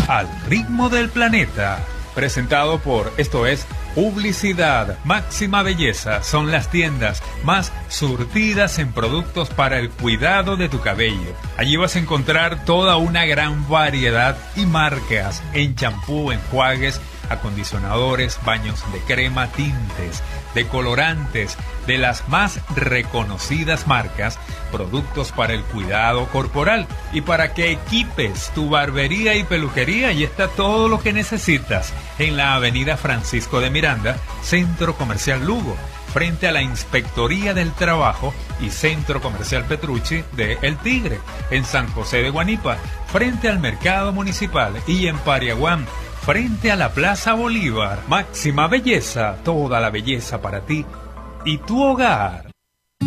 Al ritmo del planeta. Presentado por, esto es, Publicidad. Máxima Belleza son las tiendas más surtidas en productos para el cuidado de tu cabello. Allí vas a encontrar toda una gran variedad y marcas en champú, enjuagues, acondicionadores, baños de crema, tintes, decolorantes, de las más reconocidas marcas, productos para el cuidado corporal y para que equipes tu barbería y peluquería. Y está todo lo que necesitas en la avenida Francisco de Miranda, Centro Comercial Lugo, frente a la Inspectoría del Trabajo y Centro Comercial Petrucci de El Tigre, en San José de Guanipa, frente al Mercado Municipal, y en Pariaguán, frente a la Plaza Bolívar. Máxima Belleza, toda la belleza para ti y tu hogar.